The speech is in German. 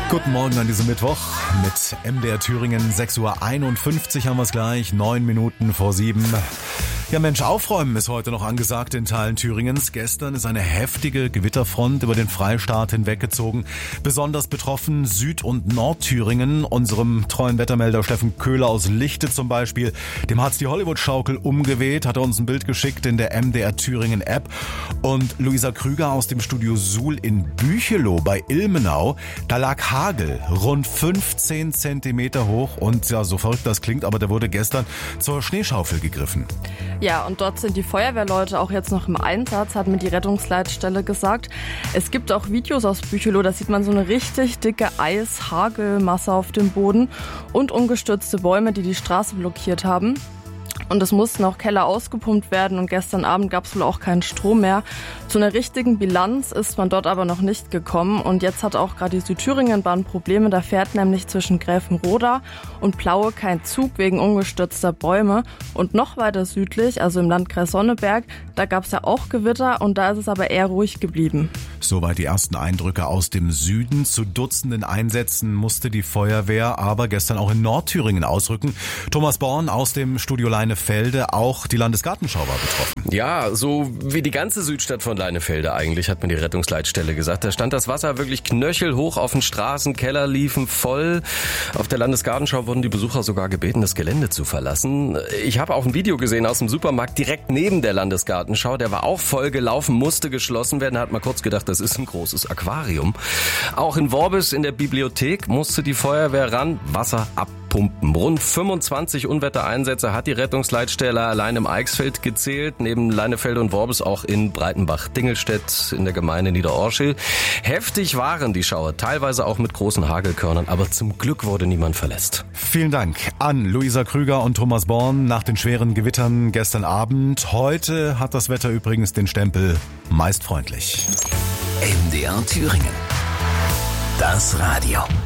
Guten Morgen an diesem Mittwoch mit MDR Thüringen. 6:51 Uhr haben wir es gleich, 9 Minuten vor 7. Ja Mensch, aufräumen ist heute noch angesagt in Teilen Thüringens. Gestern ist eine heftige Gewitterfront über den Freistaat hinweggezogen. Besonders betroffen Süd- und Nordthüringen. Unserem treuen Wettermelder Steffen Köhler aus Lichte zum Beispiel. Dem hat's die Hollywood-Schaukel umgeweht, hat er uns ein Bild geschickt in der MDR Thüringen App. Und Luisa Krüger aus dem Studio Suhl in Büchelow bei Ilmenau. Da lag Hagel rund 15 Zentimeter hoch. Und ja, so verrückt das klingt, aber der wurde gestern zur Schneeschaufel gegriffen. Ja, und dort sind die Feuerwehrleute auch jetzt noch im Einsatz, hat mir die Rettungsleitstelle gesagt. Es gibt auch Videos aus Büchelow, da sieht man so eine richtig dicke Eis-Hagelmasse auf dem Boden und umgestürzte Bäume, die die Straße blockiert haben. Und es mussten auch Keller ausgepumpt werden und gestern Abend gab es wohl auch keinen Strom mehr. Zu einer richtigen Bilanz ist man dort aber noch nicht gekommen und jetzt hat auch gerade die Südthüringenbahn Probleme. Da fährt nämlich zwischen Gräfenroda und Plaue kein Zug wegen umgestürzter Bäume. Und noch weiter südlich, also im Landkreis Sonneberg, da gab es ja auch Gewitter und da ist es aber eher ruhig geblieben. Soweit die ersten Eindrücke aus dem Süden. Zu Dutzenden Einsätzen musste die Feuerwehr aber gestern auch in Nordthüringen ausrücken. Thomas Born aus dem Studio Leinefelde, auch die Landesgartenschau war betroffen. Ja, so wie die ganze Südstadt von Leinefelde eigentlich, hat mir die Rettungsleitstelle gesagt. Da stand das Wasser wirklich knöchelhoch auf den Straßen, Keller liefen voll. Auf der Landesgartenschau wurden die Besucher sogar gebeten, das Gelände zu verlassen. Ich habe auch ein Video gesehen aus dem Supermarkt direkt neben der Landesgartenschau. Der war auch voll gelaufen, musste geschlossen werden. Da hat man kurz gedacht, das ist ein großes Aquarium. Auch in Worbis in der Bibliothek musste die Feuerwehr ran, Wasser abpumpen. Rund 25 Unwettereinsätze hat die Rettungsleitstelle allein im Eichsfeld gezählt, neben Leinefelde und Worbis auch in Breitenbach-Dingelstedt in der Gemeinde Niederorschel. Heftig waren die Schauer, teilweise auch mit großen Hagelkörnern, aber zum Glück wurde niemand verletzt. Vielen Dank an Luisa Krüger und Thomas Born nach den schweren Gewittern gestern Abend. Heute hat das Wetter übrigens den Stempel meist freundlich. MDR Thüringen. Das Radio.